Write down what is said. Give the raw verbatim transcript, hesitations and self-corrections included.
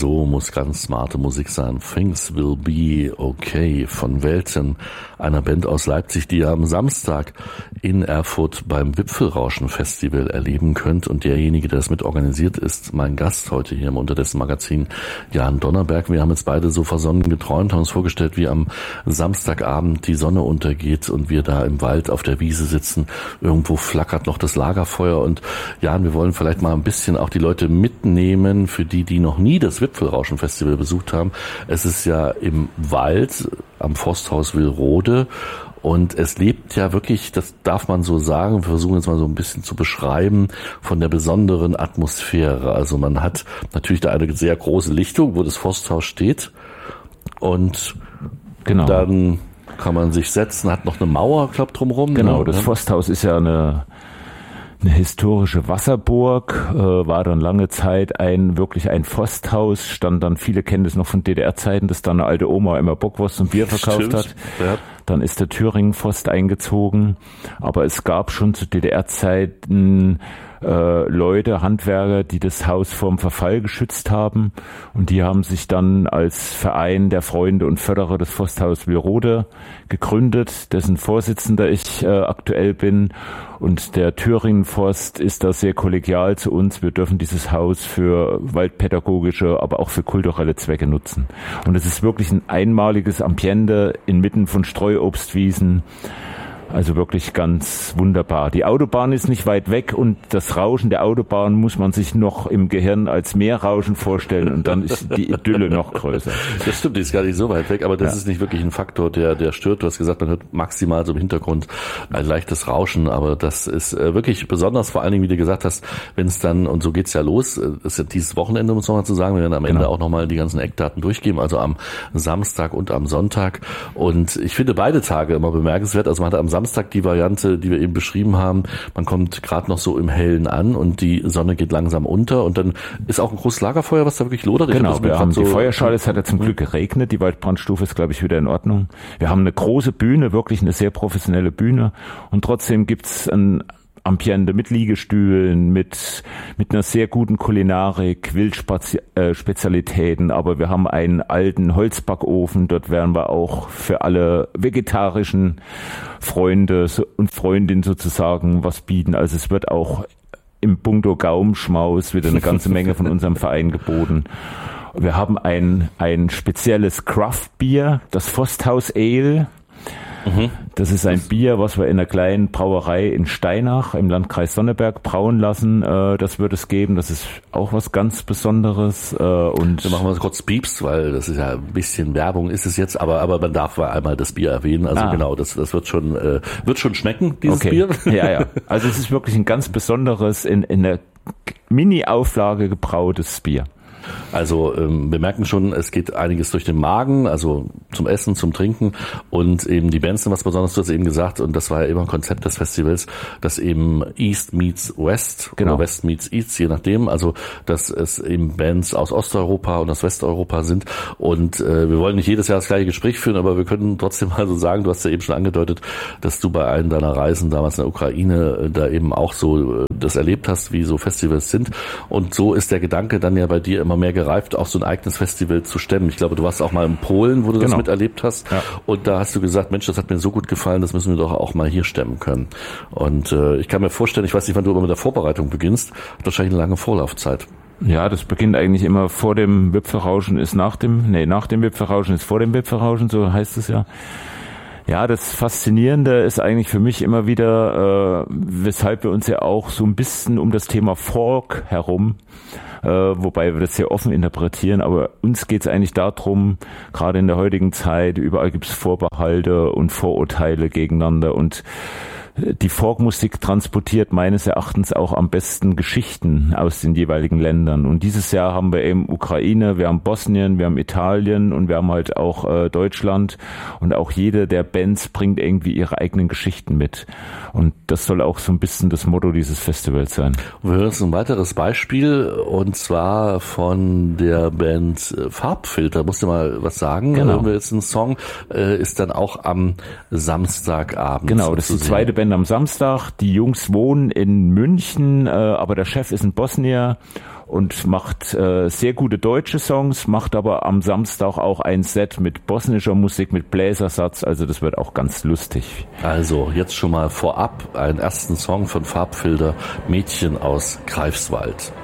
So muss ganz smarte Musik sein. Things Will Be Okay von Welten, einer Band aus Leipzig, die ihr am Samstag in Erfurt beim Wipfelrauschen-Festival erleben könnt. Und derjenige, der das mit organisiert, ist mein Gast heute hier im Unterdessen Magazin, Jan Donnerberg. Wir haben jetzt beide so versonnen geträumt, haben uns vorgestellt, wie am Samstagabend die Sonne untergeht und wir da im Wald auf der Wiese sitzen. Irgendwo flackert noch das Lagerfeuer. Und Jan, wir wollen vielleicht mal ein bisschen auch die Leute mitnehmen, für die, die noch nie das Wipfelrauschen-Festival besucht haben. Es ist ja im Wald am Forsthaus Willrode und es lebt ja wirklich, das darf man so sagen, wir versuchen jetzt mal so ein bisschen zu beschreiben, von der besonderen Atmosphäre. Also man hat natürlich da eine sehr große Lichtung, wo das Forsthaus steht und genau. Dann kann man sich setzen, hat noch eine Mauer, glaube drumherum. Genau, ne? Das Forsthaus ist ja eine Eine historische Wasserburg, äh, war dann lange Zeit ein wirklich ein Forsthaus, stand dann, viele kennen das noch von D D R-Zeiten, dass da eine alte Oma immer Bockwurst und Bier verkauft Stimmt. hat. Ja. Dann ist der Thüringen-Forst eingezogen, aber es gab schon zu D D R-Zeiten äh, Leute, Handwerker, die das Haus vorm Verfall geschützt haben und die haben sich dann als Verein der Freunde und Förderer des Forsthaus Willrode gegründet, dessen Vorsitzender ich äh, aktuell bin. Und der Thüringen-Forst ist da sehr kollegial zu uns. Wir dürfen dieses Haus für waldpädagogische, aber auch für kulturelle Zwecke nutzen. Und es ist wirklich ein einmaliges Ambiente inmitten von Streuobstwiesen. Also wirklich ganz wunderbar. Die Autobahn ist nicht weit weg und das Rauschen der Autobahn muss man sich noch im Gehirn als Meerrauschen vorstellen und dann ist die Idylle noch größer. Das stimmt, die ist gar nicht so weit weg, aber das ja. ist nicht wirklich ein Faktor, der der stört. Du hast gesagt, man hört maximal so im Hintergrund ein leichtes Rauschen, aber das ist wirklich besonders, vor allen Dingen, wie du gesagt hast, wenn es dann, und so geht's ja los, ist ja dieses Wochenende, muss man mal zu sagen, wir werden am Ende genau. auch nochmal die ganzen Eckdaten durchgeben, also am Samstag und am Sonntag. Und ich finde beide Tage immer bemerkenswert, also man hat am Samstag Samstag die Variante, die wir eben beschrieben haben. Man kommt gerade noch so im Hellen an und die Sonne geht langsam unter und dann ist auch ein großes Lagerfeuer, was da wirklich lodert. Ich genau, wir haben so die Feuerschale, es hat ja zum Glück geregnet, die Waldbrandstufe ist, glaube ich, wieder in Ordnung. Wir haben eine große Bühne, wirklich eine sehr professionelle Bühne und trotzdem gibt's ein Ambiente mit Liegestühlen, mit mit einer sehr guten Kulinarik, Wildspezialitäten, aber wir haben einen alten Holzbackofen, dort werden wir auch für alle vegetarischen Freunde und Freundinnen sozusagen was bieten. Also es wird auch im Punkto Gaumenschmaus wieder eine ganze Menge von unserem Verein geboten. Wir haben ein ein spezielles Craft-Bier, das Forsthaus Ale. Das ist ein Bier, was wir in einer kleinen Brauerei in Steinach im Landkreis Sonneberg brauen lassen. Das wird es geben. Das ist auch was ganz Besonderes. Und wir machen mal kurz Pieps, weil das ist ja ein bisschen Werbung ist es jetzt, aber aber man darf mal einmal das Bier erwähnen. Also ah. genau, das das wird schon äh, wird schon schmecken, dieses okay. Bier. Ja, ja. Also es ist wirklich ein ganz besonderes, in, in einer Mini-Auflage gebrautes Bier. Also ähm, wir merken schon, es geht einiges durch den Magen, also zum Essen, zum Trinken und eben die Bands sind was Besonderes, du hast eben gesagt und das war ja immer ein Konzept des Festivals, dass eben East meets West genau. oder West meets East, je nachdem, also dass es eben Bands aus Osteuropa und aus Westeuropa sind und äh, wir wollen nicht jedes Jahr das gleiche Gespräch führen, aber wir können trotzdem mal so sagen, du hast ja eben schon angedeutet, dass du bei einem deiner Reisen damals in der Ukraine äh, da eben auch so äh, das erlebt hast, wie so Festivals sind und so ist der Gedanke dann ja bei dir immer mehr gereift, auch so ein eigenes Festival zu stemmen. Ich glaube, du warst auch mal in Polen, wo du genau. das miterlebt hast. Ja. Und da hast du gesagt, Mensch, das hat mir so gut gefallen, das müssen wir doch auch mal hier stemmen können. Und äh, ich kann mir vorstellen, ich weiß nicht, wann du immer mit der Vorbereitung beginnst, hat wahrscheinlich eine lange Vorlaufzeit. Ja, das beginnt eigentlich immer vor dem Wipfelrauschen, ist nach dem, nee, nach dem Wipfelrauschen ist vor dem Wipfelrauschen, so heißt es ja. Ja, das Faszinierende ist eigentlich für mich immer wieder, äh, weshalb wir uns ja auch so ein bisschen um das Thema Folk herum, äh, wobei wir das sehr offen interpretieren, aber uns geht es eigentlich darum, gerade in der heutigen Zeit, überall gibt es Vorbehalte und Vorurteile gegeneinander und die Folkmusik transportiert meines Erachtens auch am besten Geschichten aus den jeweiligen Ländern. Und dieses Jahr haben wir eben Ukraine, wir haben Bosnien, wir haben Italien und wir haben halt auch äh, Deutschland. Und auch jede der Bands bringt irgendwie ihre eigenen Geschichten mit. Und das soll auch so ein bisschen das Motto dieses Festivals sein. Wir hören uns ein weiteres Beispiel und zwar von der Band Farbfilter. Musst du mal was sagen? Genau. Hören wir jetzt einen Song, äh, ist dann auch am Samstagabend. Genau, das ist die zweite Band, Band am Samstag. Die Jungs wohnen in München, äh, aber der Chef ist ein Bosnier und macht äh, sehr gute deutsche Songs, macht aber am Samstag auch ein Set mit bosnischer Musik, mit Bläsersatz, also das wird auch ganz lustig. Also jetzt schon mal vorab einen ersten Song von Farbfilter, Mädchen aus Greifswald.